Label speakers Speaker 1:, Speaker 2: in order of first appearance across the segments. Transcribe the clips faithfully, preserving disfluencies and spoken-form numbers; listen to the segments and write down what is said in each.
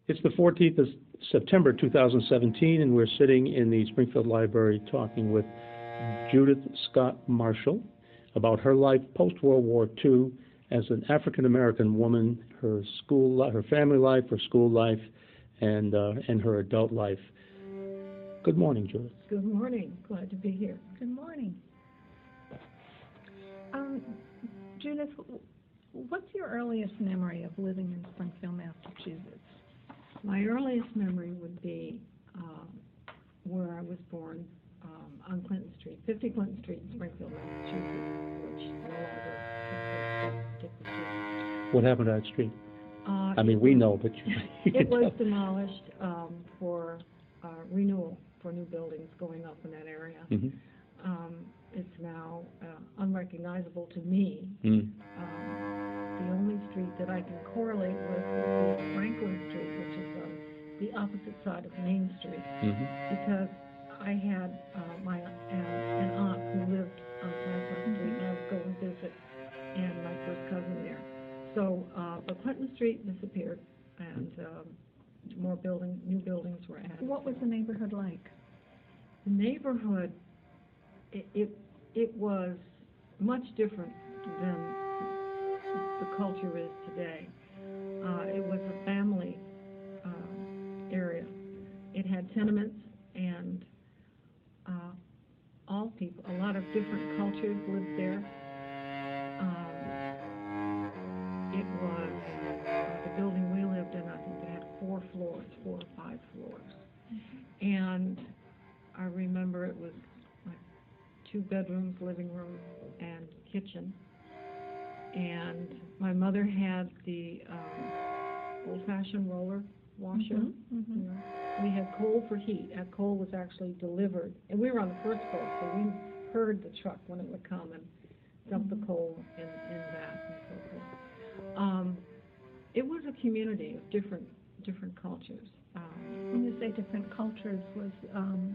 Speaker 1: It's the fourteenth of September two thousand seventeen, and we're sitting in the Springfield Library talking with Judith Scott Marshall about her life post-World War Two as an African-American woman, her school, li- her family life, her school life, and, uh, and her adult life. Good morning, Judith.
Speaker 2: Good morning. Glad to be here.
Speaker 3: Good morning. Um, Judith, what's your earliest memory of living in Springfield, Massachusetts?
Speaker 2: My earliest memory would be um, where I was born um, on Clinton Street, fifty Clinton Street in Springfield, Massachusetts, which no longer exists. Street.
Speaker 1: What happened to that street?
Speaker 2: Uh,
Speaker 1: I mean, we know, but you, you
Speaker 2: it was
Speaker 1: tell.
Speaker 2: demolished um, for uh, renewal for new buildings going up in that area.
Speaker 1: Mm-hmm.
Speaker 2: Um, it's now uh, unrecognizable to me.
Speaker 1: Mm.
Speaker 2: Um, the only street that I can correlate with would be Franklin Street, which is on the opposite side of Main Street,
Speaker 1: Mm-hmm.
Speaker 2: because I had uh, my uh, an aunt who lived on Franklin Street, and I would go and visit, and my first cousin there. So, uh, but Clinton Street disappeared, and um, more building, new buildings were added.
Speaker 3: What was the neighborhood like?
Speaker 2: The neighborhood, it, it, it was much different than the culture is today. Uh, it was a family uh, area. It had tenements and uh, all people, a lot of different cultures lived there. Um, it was, uh, the building we lived in, I think they had four floors, four or five floors. Mm-hmm. And I remember it was like two bedrooms, living room, and kitchen. And my mother had the um, old-fashioned roller washer.
Speaker 3: Mm-hmm, mm-hmm.
Speaker 2: You know. We had coal for heat. That coal was actually delivered. And we were on the first floor, so we heard the truck when it would come and dump mm-hmm. the coal in, in that and so forth. Um, it was a community of different different cultures. Um,
Speaker 3: when you say different cultures, was um,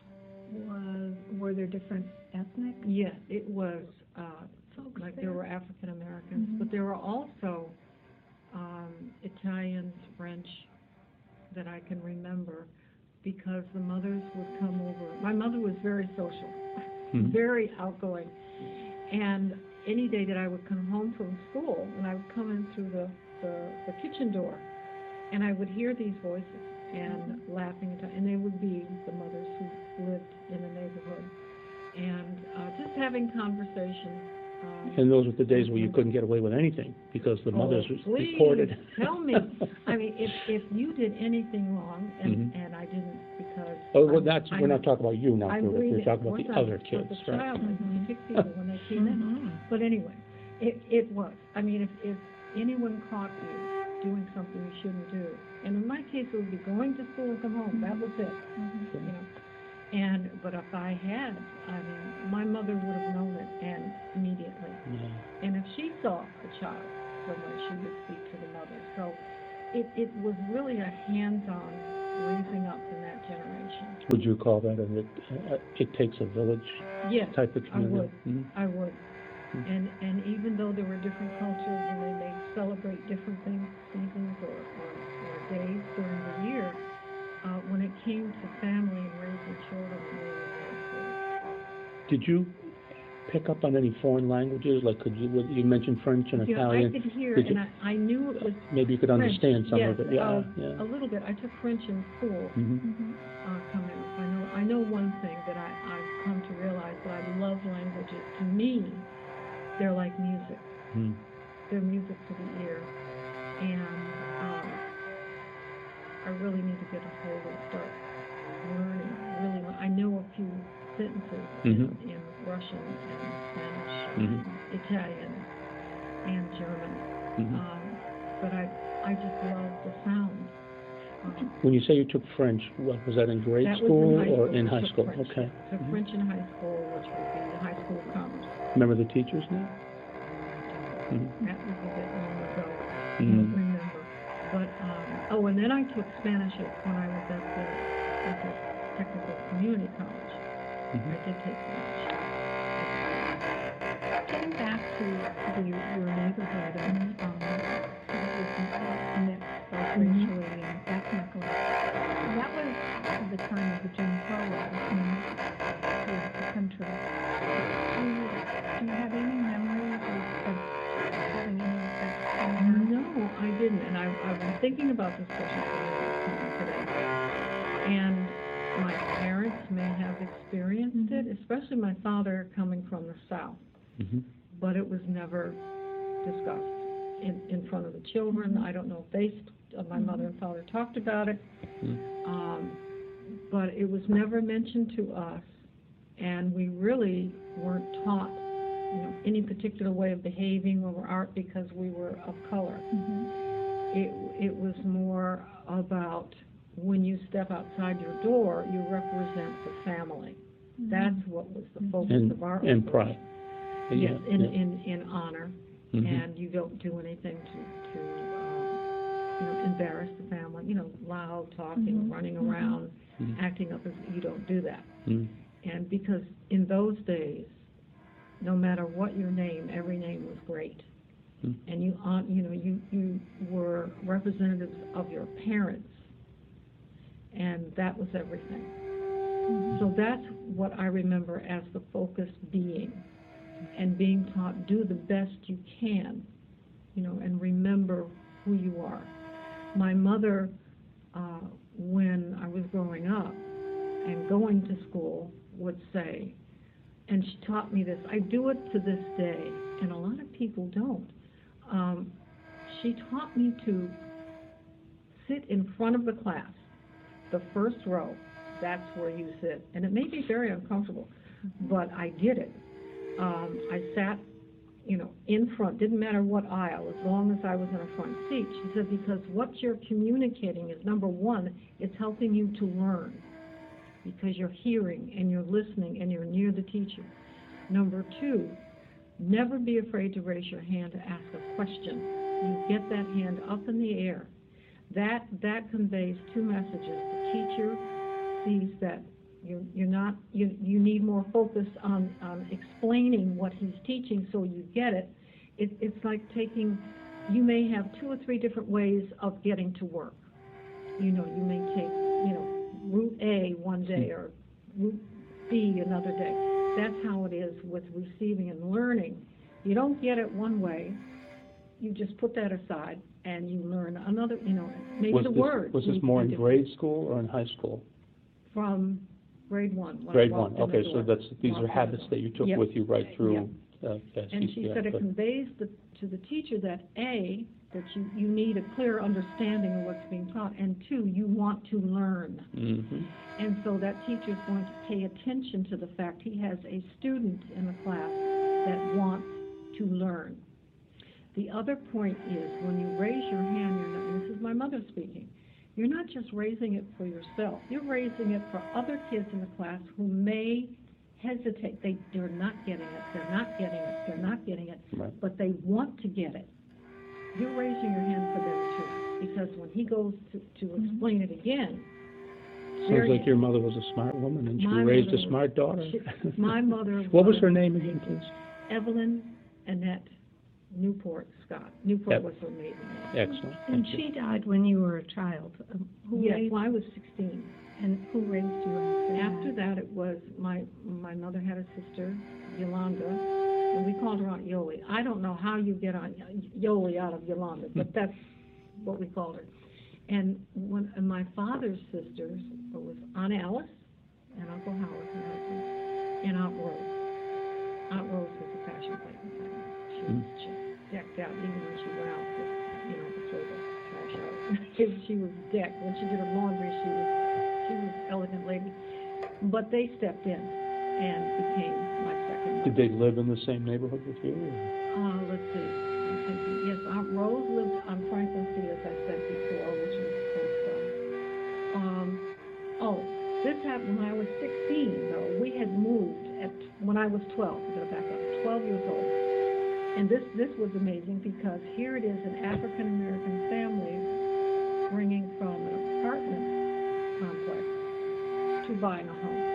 Speaker 3: was were there different ethnic?
Speaker 2: Yes, it was. Uh,
Speaker 3: Folks
Speaker 2: like
Speaker 3: there.
Speaker 2: there were African Americans,
Speaker 3: Mm-hmm.
Speaker 2: but there were also um, Italians, French, that I can remember, because the mothers would come over. My mother was very social,
Speaker 1: Mm-hmm.
Speaker 2: very outgoing, and any day that I would come home from school, and I would come in through the, the, the kitchen door, and I would hear these voices and laughing, and they would be the mothers who lived in the neighborhood, and uh, just having conversation. Um,
Speaker 1: And those were the days where you couldn't get away with anything because the mothers
Speaker 2: oh, please,
Speaker 1: reported.
Speaker 2: Tell me. I mean, if if you did anything wrong, and
Speaker 1: Mm-hmm.
Speaker 2: and I didn't, because
Speaker 1: Oh, well,
Speaker 2: I'm-
Speaker 1: that's,
Speaker 2: I'm,
Speaker 1: we're not talking about you now,
Speaker 2: I'm
Speaker 1: Judith. We're
Speaker 2: breathing.
Speaker 1: talking about
Speaker 2: Once
Speaker 1: the
Speaker 2: I
Speaker 1: other
Speaker 2: was
Speaker 1: kids,
Speaker 2: a
Speaker 1: right?
Speaker 2: child,
Speaker 3: Mm-hmm.
Speaker 2: I picked people when they came in.
Speaker 3: Mm-hmm.
Speaker 2: But anyway, it it was. I mean, if if anyone caught you doing something you shouldn't do, and in my case, it would be going to school and come home. That was it.
Speaker 3: Mm-hmm.
Speaker 2: You know. And but if I had, I mean, my mother would have known it, and immediately.
Speaker 1: Yeah.
Speaker 2: And if she saw a child somewhere, she would speak to the mother. So it, it was really a hands-on raising up in that generation.
Speaker 1: Would you call that a, a, it takes a village
Speaker 2: Yes,
Speaker 1: type of
Speaker 2: I
Speaker 1: community?
Speaker 2: would.
Speaker 1: Mm-hmm.
Speaker 2: I would. Mm-hmm. And and even though there were different cultures and they may celebrate different things, seasons or, or, or days during the year, uh, when it came to family and raising children, it really was very important.
Speaker 1: Did you pick up on any foreign languages? Like, could you, you mentioned French and
Speaker 2: Yeah,
Speaker 1: Italian.
Speaker 2: I could hear,
Speaker 1: Did
Speaker 2: and
Speaker 1: you,
Speaker 2: I, I knew it was
Speaker 1: maybe you could
Speaker 2: French.
Speaker 1: understand some
Speaker 2: yes,
Speaker 1: of it. Yeah,
Speaker 2: uh,
Speaker 1: yeah.
Speaker 2: a little bit. I took French in school.
Speaker 1: Mm-hmm.
Speaker 3: Mm-hmm.
Speaker 2: Uh, coming up. I know, I know one thing that I, I've come to realize, that I love languages. To me, they're like music.
Speaker 1: Mm.
Speaker 2: They're music to the ear. And um, I really need to get a hold of start learning. Really, learn. I know a few sentences
Speaker 1: Mm-hmm.
Speaker 2: in, in Russian and Spanish,
Speaker 1: Mm-hmm.
Speaker 2: and Italian, and German.
Speaker 1: Mm-hmm.
Speaker 2: Um, but I, I just love the sound. Um,
Speaker 1: When you say you took French, what, was that in grade
Speaker 2: That was
Speaker 1: school
Speaker 2: in high
Speaker 1: or
Speaker 2: school.
Speaker 1: in
Speaker 2: I
Speaker 1: high
Speaker 2: took
Speaker 1: school?
Speaker 2: French.
Speaker 1: Okay.
Speaker 2: I took
Speaker 1: Mhm.
Speaker 2: French in high school, which would be the high school of commerce.
Speaker 1: Remember the teacher's name? Mhm.
Speaker 2: That was a bit long ago. I
Speaker 1: Mhm.
Speaker 2: don't remember. But, um, oh, and then I took Spanish at- when I was at the, at the Technical Community College.
Speaker 1: Mhm.
Speaker 2: I did take Spanish.
Speaker 3: Getting back to the, your neighborhood and um, it was mixed both racially and ethnically,
Speaker 2: and I, I've been thinking about this question today, and my parents may have experienced
Speaker 3: Mhm.
Speaker 2: it, especially my father coming from the South,
Speaker 1: Mhm.
Speaker 2: but it was never discussed in, in front of the children. I don't know if they, uh, my mother and father talked about it,
Speaker 1: Mhm.
Speaker 2: um, but it was never mentioned to us, and we really weren't taught, you know, any particular way of behaving or art because we were of color.
Speaker 3: Mhm.
Speaker 2: It, it was more about when you step outside your door, you represent the family. That's what was the focus
Speaker 1: And,
Speaker 2: of our
Speaker 1: and
Speaker 2: operation.
Speaker 1: pride.
Speaker 2: Yes,
Speaker 1: Yeah,
Speaker 2: in,
Speaker 1: yeah.
Speaker 2: in, in honor,
Speaker 1: Mhm.
Speaker 2: and you don't do anything to, to, um, you know, embarrass the family, you know, loud talking,
Speaker 3: Mhm.
Speaker 2: running
Speaker 3: Mhm.
Speaker 2: around,
Speaker 1: Mhm.
Speaker 2: acting up as, you don't do that.
Speaker 1: Mhm.
Speaker 2: And because in those days, no matter what your name, every name was great.
Speaker 1: Mhm.
Speaker 2: And you, hon- you know, you, you were representatives of your parents, and that was everything. So that's what I remember as the focus being, and being taught, do the best you can, you know, and remember who you are. My mother, uh, when I was growing up and going to school, would say, and she taught me this, I do it to this day, and a lot of people don't. Um, she taught me to sit in front of the class, the first row, that's where you sit. And it may be very uncomfortable, but I did it. Um, I sat, you know, in front, didn't matter what aisle, as long as I was in a front seat. She said, because what you're communicating is, number one, it's helping you to learn, because you're hearing and you're listening and you're near the teacher. Number two, never be afraid to raise your hand to ask a question. You get that hand up in the air. That, that conveys two messages. The teacher sees that you're, you're not, you, you need more focus on, on explaining what he's teaching so you get it. it. It's like taking, you may have two or three different ways of getting to work. You know, you may take, you know, route A one day or route B another day. That's how it is with receiving and learning. You don't get it one way, you just put that aside and you learn another, you know, maybe
Speaker 1: Was
Speaker 2: the
Speaker 1: this,
Speaker 2: words.
Speaker 1: was this
Speaker 2: need to
Speaker 1: more
Speaker 2: be
Speaker 1: in
Speaker 2: different.
Speaker 1: grade school or in high school?
Speaker 2: From grade one. when I
Speaker 1: Grade
Speaker 2: walked
Speaker 1: one,
Speaker 2: in the
Speaker 1: okay, so
Speaker 2: door.
Speaker 1: that's, these
Speaker 2: Walked
Speaker 1: are
Speaker 2: in the
Speaker 1: habits
Speaker 2: door.
Speaker 1: that you took
Speaker 2: Yep.
Speaker 1: with you right through.
Speaker 2: Yep.
Speaker 1: uh, yes,
Speaker 2: And
Speaker 1: you-
Speaker 2: she
Speaker 1: yeah,
Speaker 2: said it
Speaker 1: but-
Speaker 2: conveys the, to the teacher that A, that you, you need a clear understanding of what's being taught, and two, you want to learn.
Speaker 1: Mhm.
Speaker 2: And so that teacher is going to pay attention to the fact he has a student in the class that wants to learn. The other point is, when you raise your hand, you're not, and this is my mother speaking, you're not just raising it for yourself, you're raising it for other kids in the class who may hesitate. They, they're not getting it, they're not getting it, they're not getting it,
Speaker 1: Right.
Speaker 2: but they want to get it. You're raising your hand for them too, because when he goes to, to explain it again, there
Speaker 1: Sounds like
Speaker 2: he-
Speaker 1: your mother was a smart woman, and she
Speaker 2: My
Speaker 1: raised
Speaker 2: mother
Speaker 1: a
Speaker 2: was-
Speaker 1: smart daughter.
Speaker 2: she- my mother
Speaker 1: What was
Speaker 2: was-
Speaker 1: her name again, please?
Speaker 2: Evelyn Annette Newport Scott. Newport
Speaker 1: Yep.
Speaker 2: was her maiden name.
Speaker 1: Excellent.
Speaker 3: And
Speaker 1: Thank you.
Speaker 3: she died when you were a child. Um, Who
Speaker 2: Yes,
Speaker 3: raised,
Speaker 2: well, I was sixteen.
Speaker 3: and who raised you after that?
Speaker 2: After that, it was, my, my mother had a sister, Yolanda, and we called her Aunt Yoli. I don't know how you get on Yoli out of Yolanda, but that's what we called her. And when, and my father's sisters, it was Aunt Alice and Uncle Howard, her husband, and Aunt Rose. Aunt Rose was a fashion plate in fact. She was just decked out, even when she went out to, you know, to throw the trash out. She was decked. When she did her laundry, she was, she was an elegant lady. But they stepped in and became my second mother.
Speaker 1: Did they live in the same neighborhood with you? or-
Speaker 2: Uh, let's see, I'm thinking, yes, Aunt Rose lived on Franklin Street, as I said before, which was close by. Um, oh, this happened when I was sixteen, though. We had moved at, when I was twelve, I'm gonna back up, twelve years old. And this, this was amazing, because here it is, an African-American family bringing from an apartment complex to buying a home.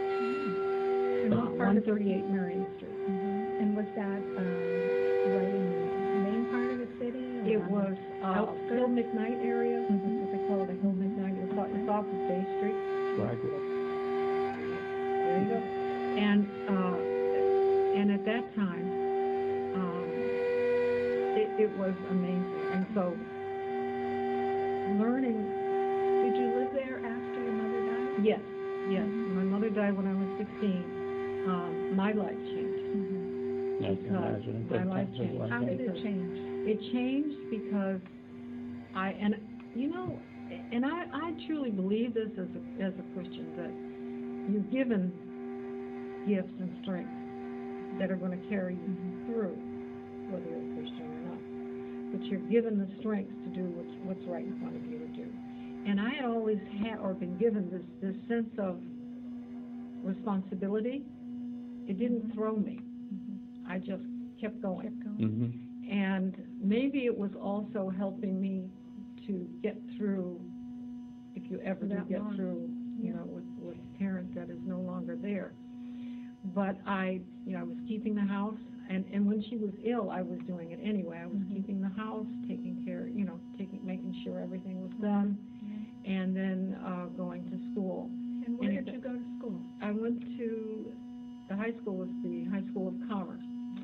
Speaker 3: And
Speaker 2: Uh,
Speaker 3: what part
Speaker 2: one
Speaker 3: of,
Speaker 2: thirty-eight Marion Street.
Speaker 3: Mhm. And was that, um, right in the main part of the city? or
Speaker 2: It
Speaker 3: on
Speaker 2: was,
Speaker 3: the
Speaker 2: uh,
Speaker 3: outskirts?
Speaker 2: Hill McKnight area, that's
Speaker 3: Mhm.
Speaker 2: what they call it, the Hill McKnight, it's off, it's off of Bay Street.
Speaker 1: Where I grew up.
Speaker 2: There you go. And, uh, and at that time, um, it, it was amazing. And so Yes, yes. My mother died when I was sixteen. Um, my life changed.
Speaker 3: Mhm.
Speaker 1: I can
Speaker 2: Because
Speaker 1: imagine.
Speaker 2: my
Speaker 1: Good
Speaker 2: life
Speaker 1: times of
Speaker 2: changed.
Speaker 1: life,
Speaker 3: How
Speaker 1: yeah.
Speaker 3: did it change?
Speaker 2: It changed because I, and you know, and I, I truly believe this as a, as a Christian, that you're given gifts and strengths that are going to carry you through, whether you're a Christian or not. But you're given the strengths to do what's, what's right in front of you to do. And I had always had, or been given this, this sense of responsibility. It didn't throw me. I just kept going.
Speaker 3: Kept going.
Speaker 1: Mm-hmm.
Speaker 2: And maybe it was also helping me to get through, if you ever do
Speaker 3: That
Speaker 2: get
Speaker 3: long.
Speaker 2: through, you
Speaker 3: Yeah.
Speaker 2: know, with, with a parent that is no longer there. But I, you know, I was keeping the house, and, and when she was ill, I was doing it anyway. I was
Speaker 3: Mhm.
Speaker 2: keeping the house, taking care, you know, taking, making sure everything was done, and then uh, going to school.
Speaker 3: And where
Speaker 2: And
Speaker 3: did
Speaker 2: it-
Speaker 3: you go to school?
Speaker 2: I went to, the high school was the High School of Commerce.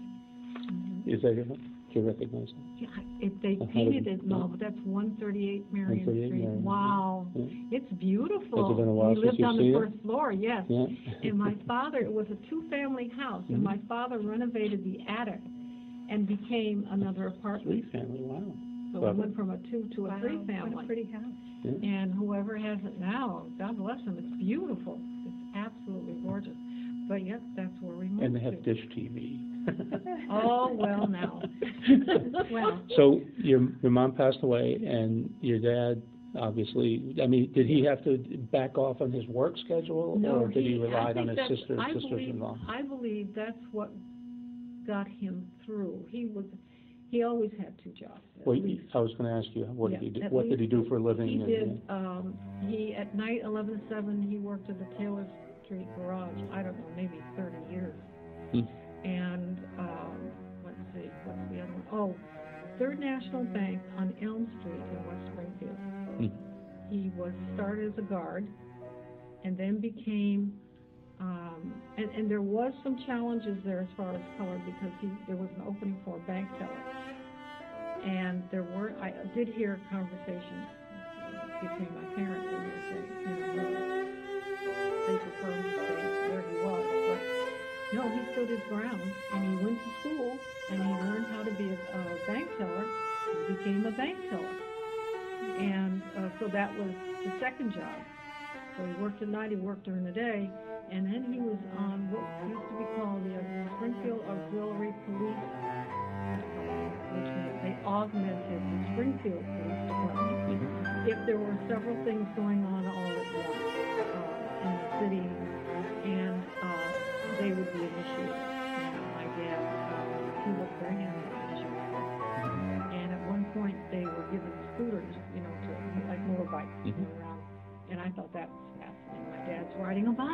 Speaker 1: Is that your, do you recognize that?
Speaker 2: Yeah, if they
Speaker 1: Uh, how
Speaker 2: painted
Speaker 1: did-
Speaker 2: it, no, but that's one thirty-eight Marion
Speaker 1: one thirty-eight
Speaker 2: Street.
Speaker 1: Marion,
Speaker 2: Wow,
Speaker 1: yeah.
Speaker 2: it's beautiful.
Speaker 1: Has it been a while
Speaker 2: We
Speaker 1: since
Speaker 2: lived
Speaker 1: you've
Speaker 2: on
Speaker 1: seen
Speaker 2: the
Speaker 1: it?
Speaker 2: first floor, yes.
Speaker 1: Yeah.
Speaker 2: And my father, it was a two-family house, and
Speaker 1: Mhm.
Speaker 2: my father renovated the attic and became another apartment.
Speaker 1: Three family, wow.
Speaker 2: So
Speaker 1: Clever.
Speaker 2: we went from a two to a
Speaker 3: Wow,
Speaker 2: three-family.
Speaker 3: what a pretty house.
Speaker 1: Yeah.
Speaker 2: And whoever has it now, God bless them, it's beautiful. It's absolutely gorgeous. But yes, that's where we moved
Speaker 1: And they have
Speaker 2: to.
Speaker 1: dish T V.
Speaker 2: Oh, well, now. Well.
Speaker 1: So your, your mom passed away, and your dad, obviously, I mean, did he have to back off on his work schedule?
Speaker 2: No,
Speaker 1: Or did he
Speaker 2: he- I
Speaker 1: rely on
Speaker 2: think
Speaker 1: his
Speaker 2: that's-
Speaker 1: sister,
Speaker 2: I believe-
Speaker 1: sisters-in-law?
Speaker 2: I believe that's what got him through. He was, he always had two jobs, at
Speaker 1: Well,
Speaker 2: least.
Speaker 1: I was gonna ask you, what did
Speaker 2: Yeah,
Speaker 1: he do,
Speaker 2: at
Speaker 1: what did he
Speaker 2: least
Speaker 1: do for a living?
Speaker 2: He
Speaker 1: and-
Speaker 2: did, um, he, at night, eleven to seven, he worked at the Taylor Street Garage, I don't know, maybe thirty years.
Speaker 1: Hmm.
Speaker 2: And, um, let's see, what's the other one? Oh, Third National Bank on Elm Street in West Springfield.
Speaker 1: Hmm.
Speaker 2: He was, started as a guard, and then became, um, and, and there was some challenges there as far as color, because he, there was an opening for a bank teller. And there were, I did hear conversations between my parents, and they were saying, you know, they prefer him to stay where he was, but no, he stood his ground, and he went to school, and he learned how to be a, a bank teller, he became a bank teller. And, uh, so that was the second job. So he worked at night, he worked during the day, and then he was on what used to be called the Springfield Auxiliary Police Department, which meant they augmented the Springfield Police Department. If there were several things going on all at once, uh, in the city, and, uh, they would be initiated. And my dad, uh, he was very handy on initiating. And at one point, they were given scooters, you know, to, like motorbikes, to go around. And I thought that was fascinating. My dad's riding a bike.